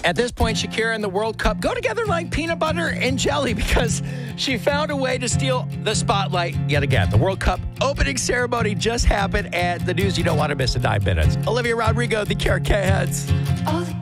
At this point, Shakira and the World Cup go together like peanut butter and jelly because she found a way to steal the spotlight yet again. The World Cup opening ceremony just happened, and the news you don't want to miss in 9 minutes. Olivia Rodrigo, the Carrot Heads. All the